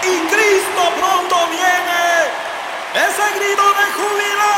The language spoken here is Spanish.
y Cristo pronto viene. Ese grito de júbilo.